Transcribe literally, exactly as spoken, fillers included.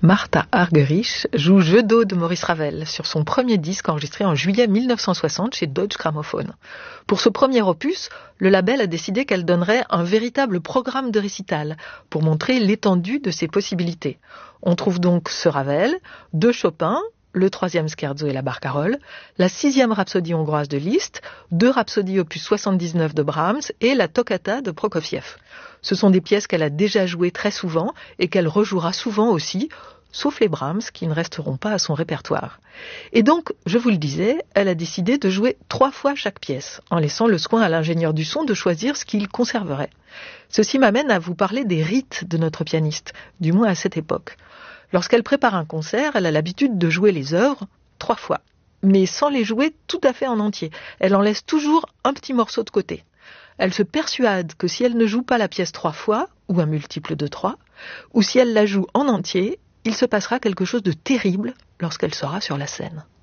Martha Argerich joue Jeu d'eau de Maurice Ravel sur son premier disque enregistré en juillet mille neuf cent soixante chez Deutsche Grammophon. Pour ce premier opus, le label a décidé qu'elle donnerait un véritable programme de récital pour montrer l'étendue de ses possibilités. On trouve donc ce Ravel, deux Chopin, le troisième scherzo et la barcarolle, la sixième rhapsodie hongroise de Liszt, deux rhapsodies opus soixante-dix-neuf de Brahms et la toccata de Prokofiev. Ce sont des pièces qu'elle a déjà jouées très souvent et qu'elle rejouera souvent aussi, sauf les Brahms qui ne resteront pas à son répertoire. Et donc, je vous le disais, elle a décidé de jouer trois fois chaque pièce, en laissant le soin à l'ingénieur du son de choisir ce qu'il conserverait. Ceci m'amène à vous parler des rites de notre pianiste, du moins à cette époque. Lorsqu'elle prépare un concert, elle a l'habitude de jouer les œuvres trois fois, mais sans les jouer tout à fait en entier. Elle en laisse toujours un petit morceau de côté. Elle se persuade que si elle ne joue pas la pièce trois fois, ou un multiple de trois, ou si elle la joue en entier, il se passera quelque chose de terrible lorsqu'elle sera sur la scène.